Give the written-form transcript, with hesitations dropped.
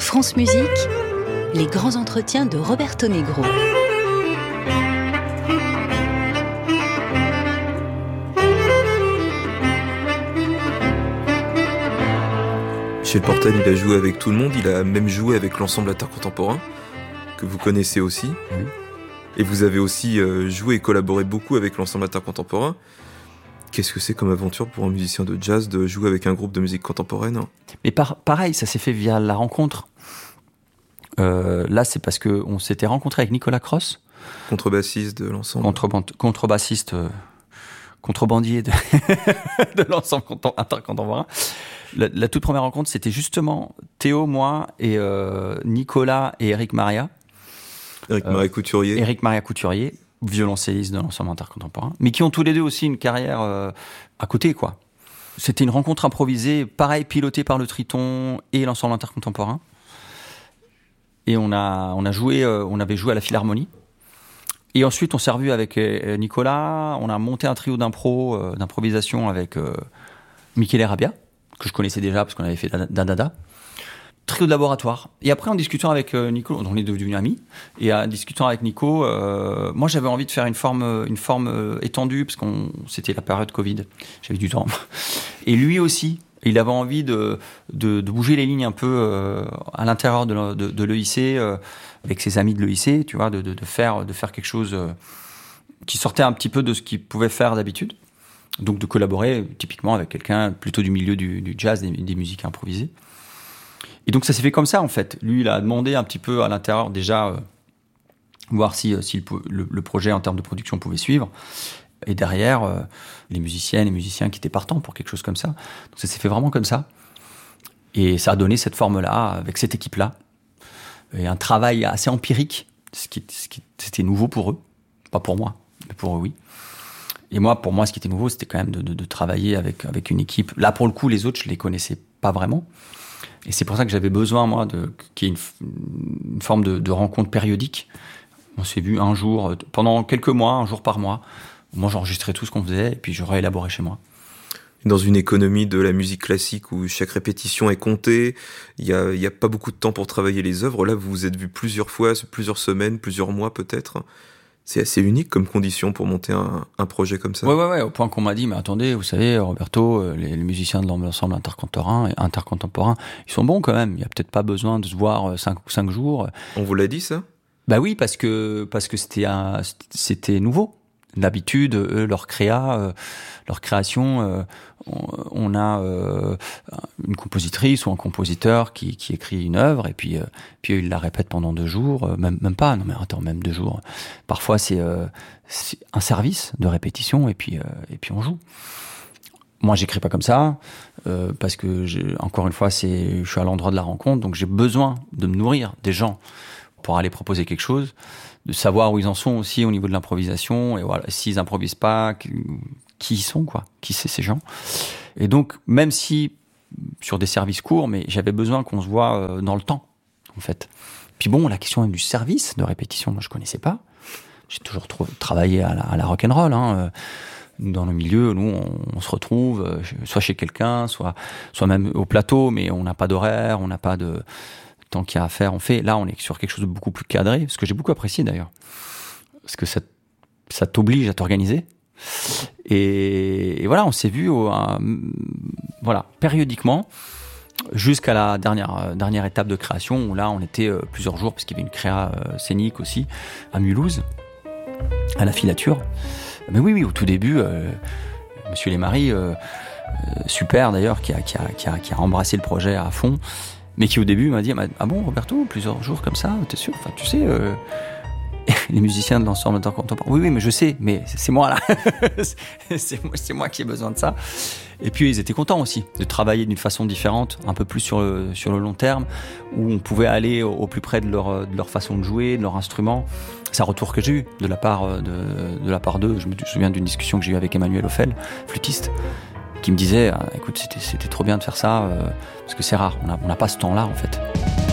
France Musique, les grands entretiens de Roberto Negro. Michel Portal, il a joué avec tout le monde, il a même joué avec l'ensemble d'art contemporain, que vous connaissez aussi. Oui. Et vous avez aussi joué et collaboré beaucoup avec l'ensemble d'art contemporain. Qu'est-ce que c'est comme aventure pour un musicien de jazz de jouer avec un groupe de musique contemporaine ? Mais pareil, ça s'est fait via la rencontre. Là, c'est parce qu'on s'était rencontré avec Nicolas Cross. Contrebassiste de l'ensemble. Contrebassiste, contrebandier de, de l'ensemble intercontemporain. La toute première rencontre, c'était justement Théo, moi, et Nicolas et Éric Maria. Éric Maria Couturier, violoncelliste de l'ensemble intercontemporain, mais qui ont tous les deux aussi une carrière à côté, quoi. C'était une rencontre improvisée, pareil, pilotée par le Triton et l'ensemble intercontemporain. Et on avait joué à la Philharmonie. Et ensuite, on s'est revu avec Nicolas. On a monté un trio d'improvisation avec Michele Rabia, que je connaissais déjà parce qu'on avait fait Dadada. Trio de laboratoire. Et après, en discutant avec Nico, on est devenus amis, et en discutant avec Nico, moi j'avais envie de faire une forme étendue, parce que c'était la période Covid, j'avais du temps. Et lui aussi, il avait envie de bouger les lignes un peu à l'intérieur de l'EIC, avec ses amis de l'EIC, tu vois, de faire quelque chose qui sortait un petit peu de ce qu'il pouvait faire d'habitude. Donc de collaborer typiquement avec quelqu'un plutôt du milieu du jazz, des musiques improvisées. Et donc ça s'est fait comme ça en fait. Lui, il a demandé un petit peu à l'intérieur déjà voir si le projet en termes de production pouvait suivre. Et derrière, les musiciennes et musiciens qui étaient partants pour quelque chose comme ça. Donc ça s'est fait vraiment comme ça. Et ça a donné cette forme-là, avec cette équipe-là. Et un travail assez empirique, c'était nouveau pour eux. Pas pour moi, mais pour eux, oui. Et pour moi, ce qui était nouveau, c'était quand même de travailler avec une équipe. Là, pour le coup, les autres, je les connaissais pas vraiment. Et c'est pour ça que j'avais besoin, moi, qu'il y ait une forme de rencontre périodique. On s'est vu un jour, pendant quelques mois, un jour par mois. Moi, j'enregistrais tout ce qu'on faisait et puis je réélaborais chez moi. Dans une économie de la musique classique où chaque répétition est comptée, il y a pas beaucoup de temps pour travailler les œuvres. Là, vous vous êtes vus plusieurs fois, plusieurs semaines, plusieurs mois peut-être. C'est assez unique comme condition pour monter un projet comme ça. Ouais, au point qu'on m'a dit, mais attendez, vous savez, Roberto, les musiciens de l'ensemble intercontemporain, ils sont bons quand même. Il y a peut-être pas besoin de se voir 5 jours. On vous l'a dit, ça ? Bah oui, parce que c'était nouveau. D'habitude, leur création, on a une compositrice ou un compositeur qui écrit une œuvre et puis il la répète pendant 2 jours, même pas, non mais attends, même 2 jours. Parfois c'est un service de répétition et puis on joue. Moi, j'écris pas comme ça parce que encore une fois, je suis à l'endroit de la rencontre, donc j'ai besoin de me nourrir des gens pour aller proposer quelque chose, de savoir où ils en sont aussi au niveau de l'improvisation, et voilà, s'ils improvisent pas, qui ils sont, quoi, qui c'est ces gens. Et donc, même si sur des services courts, mais j'avais besoin qu'on se voit dans le temps, en fait. Puis bon, la question même du service de répétition, moi je connaissais pas. J'ai toujours travaillé à la rock'n'roll, dans le milieu, nous, on se retrouve soit chez quelqu'un, soit même au plateau, mais on n'a pas d'horaire, on n'a pas de... Tant qu'il y a à faire, on fait. Là, on est sur quelque chose de beaucoup plus cadré, ce que j'ai beaucoup apprécié d'ailleurs. Parce que ça t'oblige à t'organiser. Et voilà, on s'est vu périodiquement, jusqu'à la dernière étape de création, où là, on était plusieurs jours, parce qu'il y avait une créa scénique aussi, à Mulhouse, à la filature. Mais oui, au tout début, Monsieur Lesmarie, super d'ailleurs, qui a embrassé le projet à fond, mais qui au début m'a dit « Ah bon, Roberto, plusieurs jours comme ça, t'es sûr ? Enfin, tu sais, les musiciens de l'ensemble intercontemporain. Oui, mais je sais, mais c'est moi là. c'est moi qui ai besoin de ça. » Et puis ils étaient contents aussi de travailler d'une façon différente, un peu plus sur le long terme, où on pouvait aller au plus près de leur façon de jouer, de leur instrument. C'est un retour que j'ai eu de la part d'eux. Je me souviens d'une discussion que j'ai eue avec Emmanuel Ophel, flûtiste, qui me disait écoute, c'était trop bien de faire ça parce que c'est rare, on n'a pas ce temps-là en fait.